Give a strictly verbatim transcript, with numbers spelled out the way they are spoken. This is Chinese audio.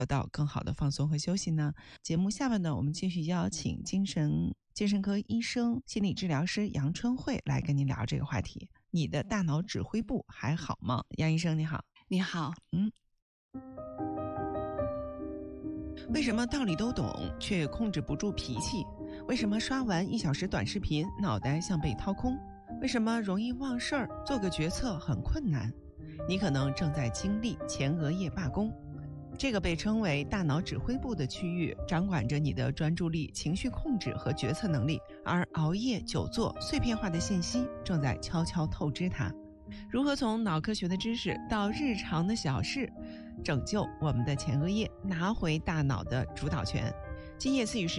得到更好的放松和休息呢？节目下半段我们继续邀请精神精神科医生、心理治疗师杨春慧来跟您聊这个话题。你的大脑指挥部还好吗？杨医生你好。 你好。 嗯，为什么道理都懂却控制不住脾气？为什么刷完一小时短视频脑袋像被掏空？为什么容易忘事儿，做个决策很困难？你可能正在经历前额叶罢工，这个被称为大脑指挥部的区域掌管着你的专注力、情绪控制和决策能力，而熬夜、久坐、碎片化的信息正在悄悄透支它。如何从脑科学的知识到日常的小事，拯救我们的前额叶，拿回大脑的主导权？今夜思雨时